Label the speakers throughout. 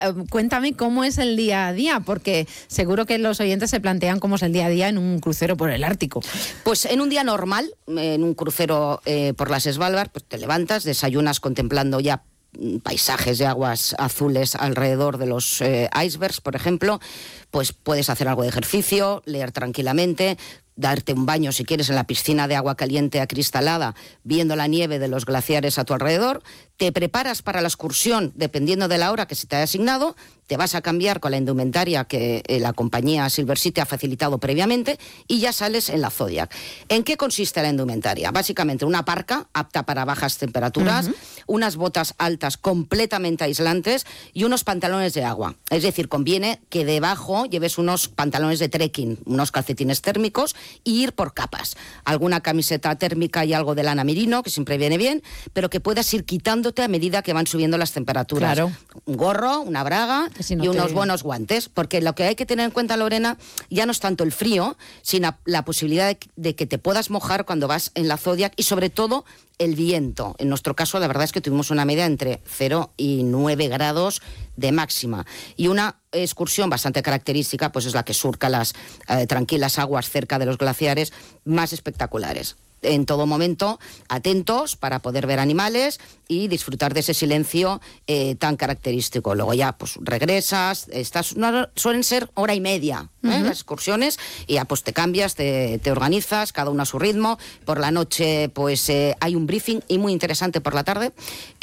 Speaker 1: cuéntame cómo es el día a día, porque seguro que los oyentes se plantean cómo es el día a día en un crucero por el Ártico.
Speaker 2: Pues en un día normal, en un crucero por las Svalbard, pues te levantas, desayunas contemplando ya paisajes de aguas azules alrededor de los icebergs, por ejemplo. Pues puedes hacer algo de ejercicio, leer tranquilamente, darte un baño si quieres en la piscina de agua caliente acristalada, viendo la nieve de los glaciares a tu alrededor. Te preparas para la excursión dependiendo de la hora que se te haya asignado, te vas a cambiar con la indumentaria que la compañía Silversea te ha facilitado previamente y ya sales en la Zodiac. ¿En qué consiste la indumentaria? Básicamente una parca apta para bajas temperaturas, unas botas altas completamente aislantes y unos pantalones de agua. Es decir, conviene que debajo lleves unos pantalones de trekking, unos calcetines térmicos y ir por capas. Alguna camiseta térmica y algo de lana merino, que siempre viene bien, pero que puedas ir quitándote a medida que van subiendo las temperaturas.
Speaker 1: Claro.
Speaker 2: Un gorro, una braga y unos buenos guantes, porque lo que hay que tener en cuenta, Lorena, ya no es tanto el frío, sino la posibilidad de que te puedas mojar cuando vas en la Zodiac y sobre todo el viento. En nuestro caso, la verdad es que tuvimos una media entre 0 y 9 grados de máxima. Y una excursión bastante característica, pues es la que surca las tranquilas aguas cerca de los glaciares más espectaculares. En todo momento, atentos para poder ver animales y disfrutar de ese silencio tan característico. Luego ya, pues regresas, suelen ser hora y media las excursiones, y ya pues te cambias, te organizas, cada uno a su ritmo. Por la noche, pues hay un briefing y muy interesante por la tarde.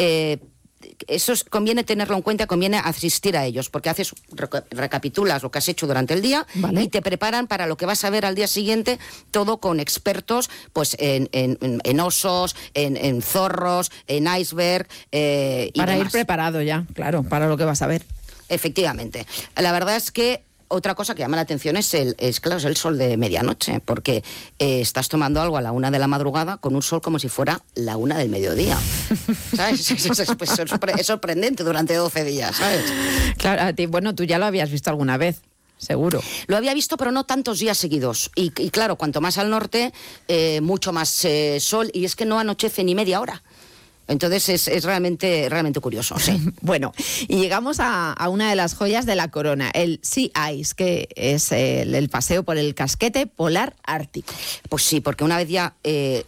Speaker 2: Eso conviene tenerlo en cuenta, conviene asistir a ellos, porque recapitulas lo que has hecho durante el día, ¿vale? Y te preparan para lo que vas a ver al día siguiente, todo con expertos pues en osos, en zorros, en iceberg.
Speaker 1: Para
Speaker 2: demás.
Speaker 1: Ir preparado ya, claro, para lo que vas a ver.
Speaker 2: Efectivamente. La verdad es que otra cosa que llama la atención es el sol de medianoche, porque estás tomando algo a la 1 de la madrugada con un sol como si fuera la 1 del mediodía. ¿Sabes? Es sorprendente durante 12 días, ¿sabes?
Speaker 1: Claro, a ti, bueno, tú ya lo habías visto alguna vez. Seguro.
Speaker 2: Lo había visto, pero no tantos días seguidos. Y claro, cuanto más al norte, mucho más sol, y es que no anochece ni media hora. Entonces es realmente curioso, sí.
Speaker 1: Bueno, y llegamos a una de las joyas de la corona, el Sea Ice, que es el paseo por el casquete polar ártico.
Speaker 2: Pues sí, porque una vez ya,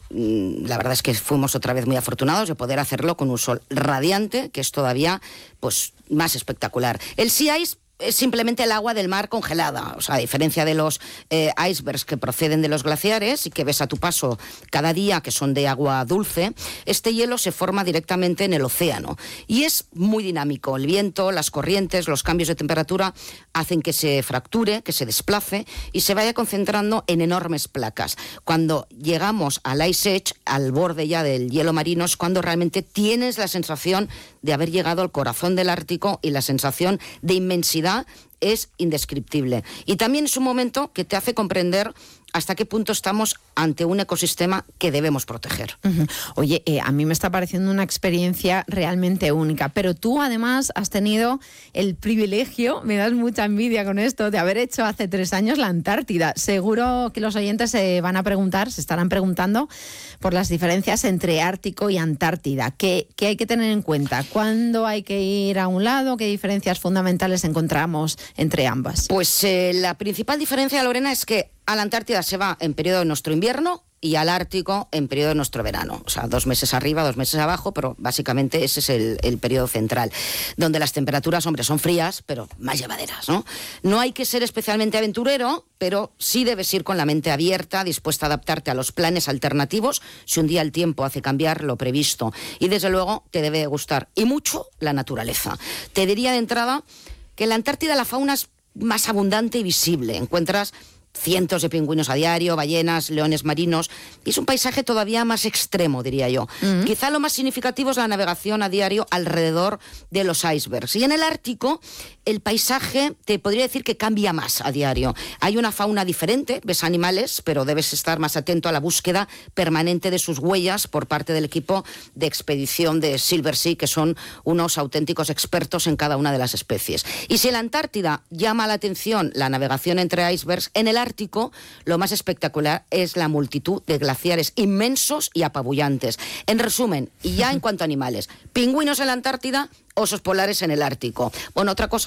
Speaker 2: la verdad es que fuimos otra vez muy afortunados de poder hacerlo con un sol radiante, que es todavía pues más espectacular. El Sea Ice es simplemente el agua del mar congelada, o sea, a diferencia de los icebergs que proceden de los glaciares y que ves a tu paso cada día, que son de agua dulce, este hielo se forma directamente en el océano y es muy dinámico. El viento, las corrientes, los cambios de temperatura hacen que se fracture, que se desplace y se vaya concentrando en enormes placas. Cuando llegamos al Ice Edge, al borde ya del hielo marino, es cuando realmente tienes la sensación de haber llegado al corazón del Ártico, y la sensación de inmensidad es indescriptible. Y también es un momento que te hace comprender hasta qué punto estamos ante un ecosistema que debemos proteger.
Speaker 1: Oye, a mí me está pareciendo una experiencia realmente única, pero tú además has tenido el privilegio, me das mucha envidia con esto, de haber hecho hace 3 años la Antártida. Seguro que los oyentes se estarán preguntando por las diferencias entre Ártico y Antártida. ¿Qué hay que tener en cuenta? ¿Cuándo hay que ir a un lado? ¿Qué diferencias fundamentales encontramos entre ambas?
Speaker 2: Pues la principal diferencia, Lorena, es que a la Antártida se va en periodo de nuestro invierno y al Ártico en periodo de nuestro verano. O sea, 2 meses arriba, 2 meses abajo, pero básicamente ese es el periodo central, donde las temperaturas, hombre, son frías, pero más llevaderas, ¿no? No hay que ser especialmente aventurero, pero sí debes ir con la mente abierta, dispuesta a adaptarte a los planes alternativos, si un día el tiempo hace cambiar lo previsto. Y desde luego te debe gustar, y mucho, la naturaleza. Te diría de entrada que en la Antártida la fauna es más abundante y visible. Encuentras cientos de pingüinos a diario, ballenas, leones marinos, y es un paisaje todavía más extremo, diría yo. Quizá lo más significativo es la navegación a diario alrededor de los icebergs. Y en el Ártico, el paisaje, te podría decir que cambia más a diario. Hay una fauna diferente, ves animales, pero debes estar más atento a la búsqueda permanente de sus huellas por parte del equipo de expedición de Silversea, que son unos auténticos expertos en cada una de las especies. Y si en la Antártida llama la atención la navegación entre icebergs, en el Ártico lo más espectacular es la multitud de glaciares inmensos y apabullantes. En resumen, y ya en cuanto a animales, pingüinos en la Antártida, osos polares en el Ártico. Bueno, otra cosa